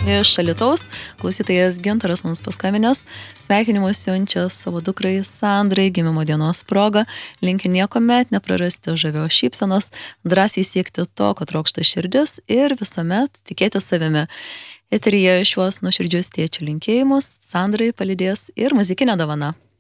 Iš Alytaus klausytojas Gintaras mums paskambinęs, sveikinimus siunčia savo dukrai Sandrai gimimo dienos proga, linki niekuomet neprarasti žavio šypsenos, drąsiai siekti to, ko trokšta širdis ir visuomet tikėti savimi. Eteryje šiuos nuoširdžius tėčių linkėjimus Sandrai palydės ir muzikinė dovana.